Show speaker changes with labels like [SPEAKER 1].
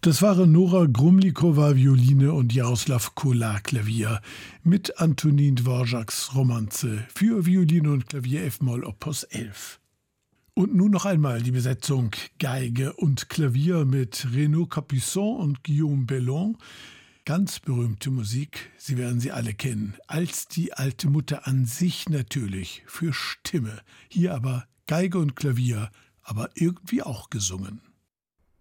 [SPEAKER 1] Das waren Nora Grumlikowa Violine und Jaroslav Kolar Klavier mit Antonin Dvořáks Romanze für Violine und Klavier F-Moll Opus 11. Und nun noch einmal die Besetzung Geige und Klavier mit Renaud Capuçon und Guillaume Bellon. Ganz berühmte Musik, Sie werden sie alle kennen, als die alte Mutter an sich natürlich für Stimme. Hier aber Geige und Klavier, aber irgendwie auch gesungen.